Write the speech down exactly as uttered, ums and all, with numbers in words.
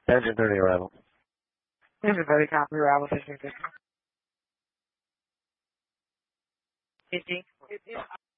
Engine thirty arrival. Engine thirty, copy, arrival, fifteen fifty. fifty.